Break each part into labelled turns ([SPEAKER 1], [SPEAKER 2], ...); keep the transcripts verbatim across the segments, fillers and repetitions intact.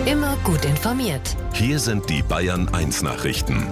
[SPEAKER 1] Immer gut informiert.
[SPEAKER 2] Hier sind die Bayern eins Nachrichten.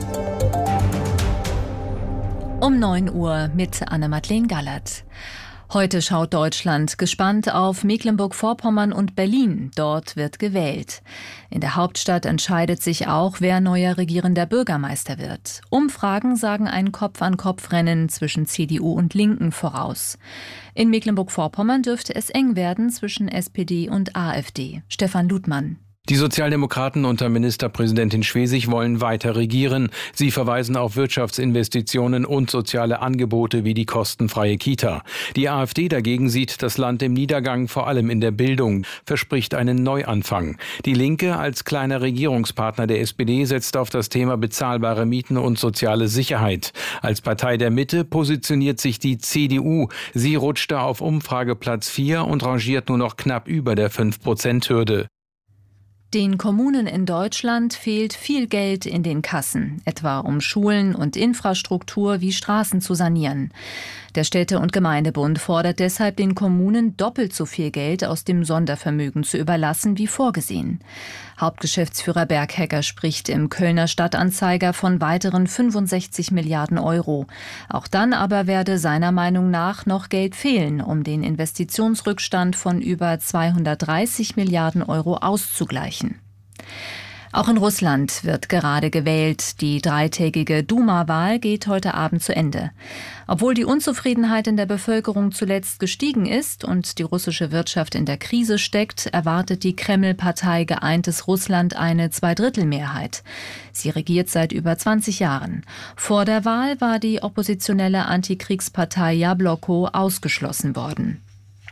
[SPEAKER 3] Um neun Uhr mit Anne-Madeleine Gallert. Heute schaut Deutschland gespannt auf Mecklenburg-Vorpommern und Berlin. Dort wird gewählt. In der Hauptstadt entscheidet sich auch, wer neuer regierender Bürgermeister wird. Umfragen sagen ein Kopf-an-Kopf-Rennen zwischen C D U und Linken voraus. In Mecklenburg-Vorpommern dürfte es eng werden zwischen S P D und AfD. Stefan Ludmann.
[SPEAKER 4] Die Sozialdemokraten unter Ministerpräsidentin Schwesig wollen weiter regieren. Sie verweisen auf Wirtschaftsinvestitionen und soziale Angebote wie die kostenfreie Kita. Die AfD dagegen sieht das Land im Niedergang, vor allem in der Bildung, verspricht einen Neuanfang. Die Linke als kleiner Regierungspartner der S P D setzt auf das Thema bezahlbare Mieten und soziale Sicherheit. Als Partei der Mitte positioniert sich die C D U. Sie rutschte auf Umfrageplatz vier und rangiert nur noch knapp über der fünf Prozent Hürde.
[SPEAKER 3] Den Kommunen in Deutschland fehlt viel Geld in den Kassen, etwa um Schulen und Infrastruktur wie Straßen zu sanieren. Der Städte- und Gemeindebund fordert deshalb den Kommunen doppelt so viel Geld aus dem Sondervermögen zu überlassen wie vorgesehen. Hauptgeschäftsführer Berghecker spricht im Kölner Stadtanzeiger von weiteren fünfundsechzig Milliarden Euro. Auch dann aber werde seiner Meinung nach noch Geld fehlen, um den Investitionsrückstand von über zweihundertdreißig Milliarden Euro auszugleichen. Auch in Russland wird gerade gewählt. Die dreitägige Duma-Wahl geht heute Abend zu Ende. Obwohl die Unzufriedenheit in der Bevölkerung zuletzt gestiegen ist und die russische Wirtschaft in der Krise steckt, erwartet die Kreml-Partei Geeintes Russland eine Zweidrittelmehrheit. Sie regiert seit über zwanzig Jahren. Vor der Wahl war die oppositionelle Antikriegspartei Jabloko ausgeschlossen worden.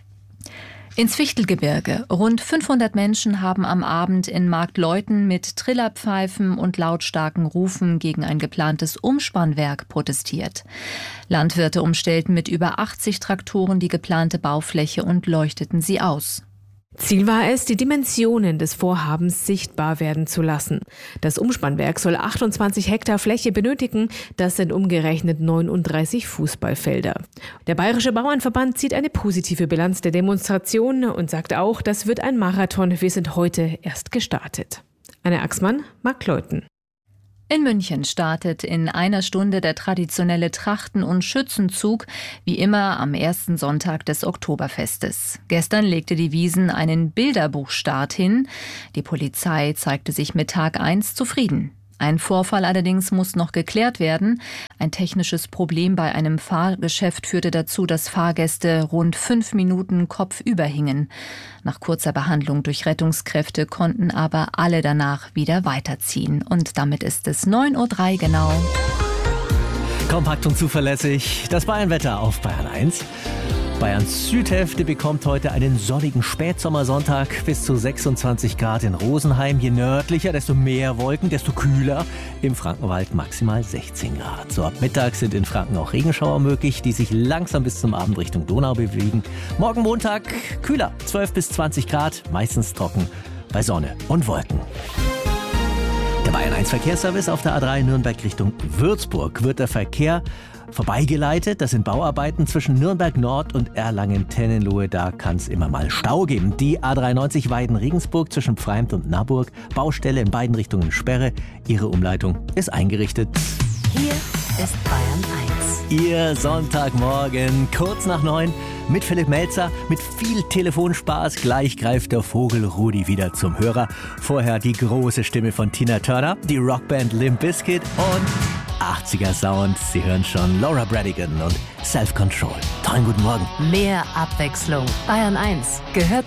[SPEAKER 3] Ins Fichtelgebirge. Rund fünfhundert Menschen haben am Abend in Marktleuthen mit Trillerpfeifen und lautstarken Rufen gegen ein geplantes Umspannwerk protestiert. Landwirte umstellten mit über achtzig Traktoren die geplante Baufläche und leuchteten sie aus.
[SPEAKER 5] Ziel war es, die Dimensionen des Vorhabens sichtbar werden zu lassen. Das Umspannwerk soll achtundzwanzig Hektar Fläche benötigen. Das sind umgerechnet neununddreißig Fußballfelder. Der Bayerische Bauernverband zieht eine positive Bilanz der Demonstration und sagt auch, das wird ein Marathon. Wir sind heute erst gestartet. Anne Axmann, Marktleuthen.
[SPEAKER 3] In München startet in einer Stunde der traditionelle Trachten- und Schützenzug, wie immer am ersten Sonntag des Oktoberfestes. Gestern legte die Wiesn einen Bilderbuchstart hin. Die Polizei zeigte sich mit Tag eins zufrieden. Ein Vorfall allerdings muss noch geklärt werden. Ein technisches Problem bei einem Fahrgeschäft führte dazu, dass Fahrgäste rund fünf Minuten kopfüber hingen. Nach kurzer Behandlung durch Rettungskräfte konnten aber alle danach wieder weiterziehen. Und damit ist es neun Uhr drei genau.
[SPEAKER 6] Kompakt und zuverlässig. Das Bayernwetter auf Bayern eins. Bayerns Südhälfte bekommt heute einen sonnigen Spätsommersonntag, bis zu sechsundzwanzig Grad in Rosenheim. Je nördlicher, desto mehr Wolken, desto kühler. Im Frankenwald maximal sechzehn Grad. So ab Mittag sind in Franken auch Regenschauer möglich, die sich langsam bis zum Abend Richtung Donau bewegen. Morgen Montag kühler, zwölf bis zwanzig Grad, meistens trocken bei Sonne und Wolken. Der Bayern eins Verkehrsservice auf der A drei Nürnberg Richtung Würzburg wird der Verkehr vorbeigeleitet. Das sind Bauarbeiten zwischen Nürnberg Nord und Erlangen-Tennenlohe. Da kann es immer mal Stau geben. Die A dreiundneunzig Weiden-Regensburg zwischen Pfreimd und Naburg. Baustelle in beiden Richtungen Sperre. Ihre Umleitung ist eingerichtet.
[SPEAKER 1] Hier ist Bayern eins.
[SPEAKER 6] Ihr Sonntagmorgen, kurz nach neun, mit Philipp Melzer, mit viel Telefonspaß. Gleich greift der Vogel Rudi wieder zum Hörer. Vorher die große Stimme von Tina Turner, die Rockband Limp Bizkit und achtziger Sound. Sie hören schon Laura Branigan und Self Control. Tollen guten Morgen.
[SPEAKER 1] Mehr Abwechslung. Bayern eins gehört